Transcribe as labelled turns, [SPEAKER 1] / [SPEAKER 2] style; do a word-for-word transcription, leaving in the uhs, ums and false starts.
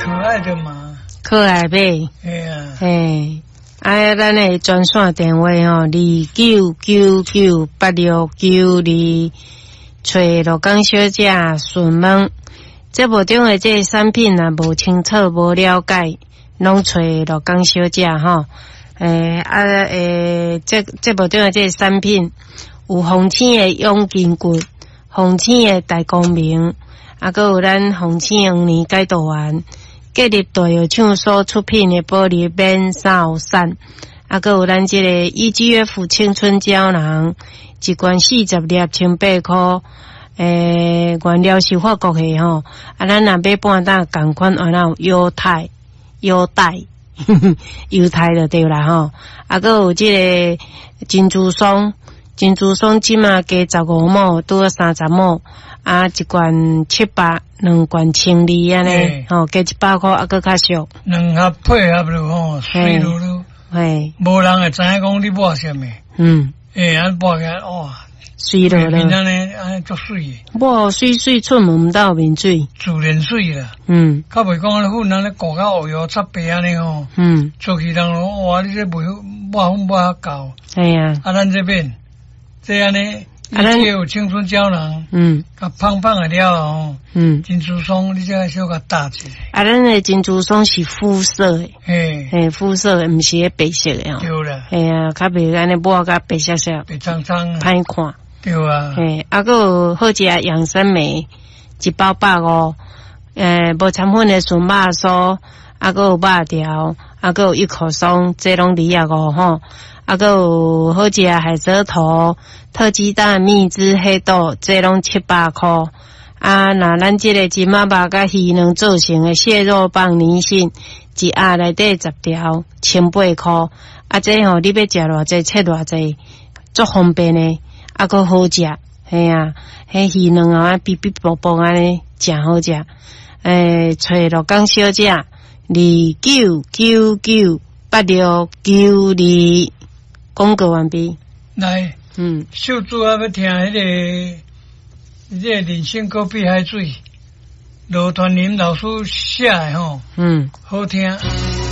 [SPEAKER 1] 可爱的马，
[SPEAKER 2] 可爱呗。
[SPEAKER 1] 哎呀，
[SPEAKER 2] 嘿，啊，咱的专线电话吼，二九九九八六九二，找罗岗小姐询问。这部中的这产品啊，无清楚、无了解，拢找罗岗小姐吼。诶啊诶，这这部中的这产品有红青的永金骨，红青的大光明，啊，佮有咱红青黄年解毒丸，结合大药厂所出品的玻璃免扫散，啊，佮有咱这个 E G F 青春胶囊，一罐四十粒，千八块。诶，原料是法国的吼，啊，咱若买半打共款，啊，那有犹太、犹太、犹太就对啦吼，啊，佮有这个珍珠松，珍珠松即嘛加十五毛，拄三十毛，啊，一罐七百，两罐千二安尼，吼，加一百块，啊，佮较俗。
[SPEAKER 1] 两盒配合了吼，水落了，
[SPEAKER 2] 嘿，
[SPEAKER 1] 无人会知影讲你抹什么。
[SPEAKER 2] 嗯，
[SPEAKER 1] 诶，安抹起来哇！
[SPEAKER 2] 水落了，
[SPEAKER 1] 面安尼安足水诶，
[SPEAKER 2] 哇，水水出门唔到面水，
[SPEAKER 1] 自然水啦。
[SPEAKER 2] 嗯，
[SPEAKER 1] 较袂讲咧粉安尼裹到黑油擦白安尼吼。
[SPEAKER 2] 嗯，
[SPEAKER 1] 出去人咯，哇！你这袂抹粉抹较够。
[SPEAKER 2] 哎呀，
[SPEAKER 1] 啊，咱这边这安尼，
[SPEAKER 2] 啊咱
[SPEAKER 1] 有青春胶囊，
[SPEAKER 2] 嗯，
[SPEAKER 1] 甲胖胖的了吼，
[SPEAKER 2] 嗯，
[SPEAKER 1] 珍珠松你这小甲打一下。
[SPEAKER 2] 啊，咱的珍珠松是肤色的，
[SPEAKER 1] 嘿，
[SPEAKER 2] 嘿，肤色的，毋是迄白色的哦。
[SPEAKER 1] 对啦，
[SPEAKER 2] 嘿啊，较袂安尼抹甲白色色，
[SPEAKER 1] 白苍苍，
[SPEAKER 2] 歹看。
[SPEAKER 1] 对啊，
[SPEAKER 2] 嘿，啊，佮有好食养生梅，一包百五，诶，无掺粉的纯肉酥，啊，佮有肉条，啊，佮有一口松，这拢二啊五吼，啊，佮有好食海蜇头，特鸡蛋蜜汁黑豆，这拢七百块。啊，那咱这个金马肉甲鱼卵做成的蟹肉棒粘性，一盒内底十条，千八块。啊，这吼、喔、你要食偌济，切偌济，足方便的。啊，佮好食，嘿啊，迄鱼卵啊，哔哔啵啵安尼，真好食。诶，找罗岗小姐，二九九九八六九二，广告完毕。
[SPEAKER 1] 来，
[SPEAKER 2] 嗯，
[SPEAKER 1] 秀珠啊，要听迄、那个，迄、那个人生高比海水，罗传林老师写的吼，
[SPEAKER 2] 嗯，
[SPEAKER 1] 好听。